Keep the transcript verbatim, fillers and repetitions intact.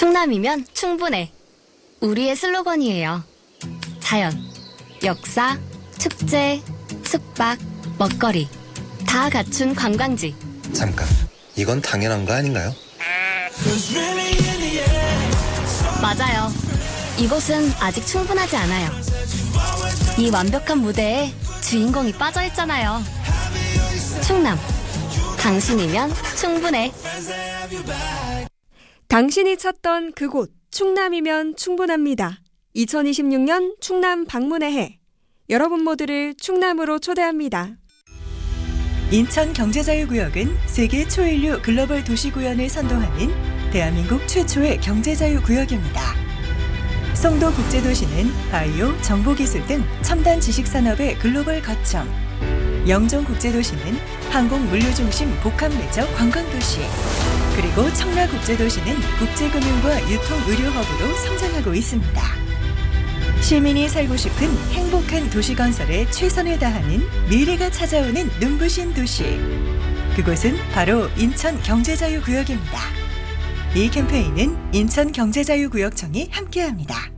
충남이면 충분해. 우리의 슬로건이에요. 자연, 역사, 축제, 숙박, 먹거리 다 갖춘 관광지. 잠깐, 이건 당연한 거 아닌가요? 맞아요. 이곳은 아직 충분하지 않아요. 이 완벽한 무대에 주인공이 빠져있잖아요. 충남, 당신이면 충분해. 당신이 찾던 그곳 충남이면 충분합니다. 이천이십육 년 충남 방문의 해. 여러분 모두를 충남으로 초대합니다. 인천경제자유구역은 세계 초인류 글로벌 도시구현을 선도하는 대한민국 최초의 경제자유구역입니다. 송도국제도시는 바이오, 정보기술 등 첨단 지식산업의 글로벌 거점, 영종국제도시는 항공물류중심 복합매적 관광도시, 그리고 청라국제도시는 국제금융과 유통의료허브로 성장하고 있습니다. 시민이 살고 싶은 행복한 도시 건설에 최선을 다하는 미래가 찾아오는 눈부신 도시. 그곳은 바로 인천경제자유구역입니다. 이 캠페인은 인천경제자유구역청이 함께합니다.